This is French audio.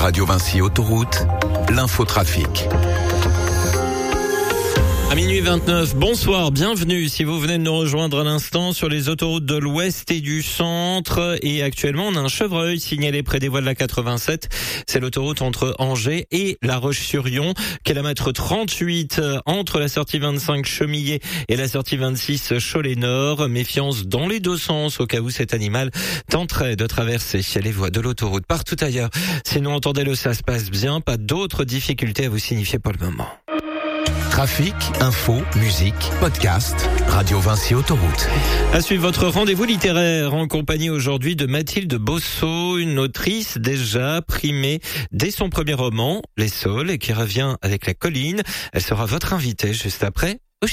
Radio Vinci Autoroute, l'infotrafic. À minuit 29, bonsoir, bienvenue si vous venez de nous rejoindre à l'instant sur les autoroutes de l'Ouest et du Centre. Et actuellement, on a un chevreuil signalé près des voies de la 87. C'est l'autoroute entre Angers et La Roche-sur-Yon. Kilomètre 38 entre la sortie 25 Chemillé et la sortie 26 Cholet-Nord. Méfiance dans les deux sens au cas où cet animal tenterait de traverser les voies de l'autoroute. Partout ailleurs, sinon entendez-le, ça se passe bien. Pas d'autres difficultés à vous signifier pour le moment. Trafic, info, musique, podcast, Radio Vinci Autoroute. À suivre votre rendez-vous littéraire en compagnie aujourd'hui de Mathilde Bosso, une autrice déjà primée dès son premier roman, Les Saules, et qui revient avec La Colline. Elle sera votre invitée juste après